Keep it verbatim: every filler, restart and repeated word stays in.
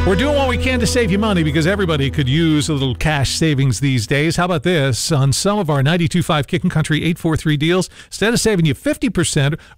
We're doing what we can to save you money because everybody could use a little cash savings these days. How about this? On some of our ninety-two point five Kickin' Country eight four three deals, instead of saving you fifty percent,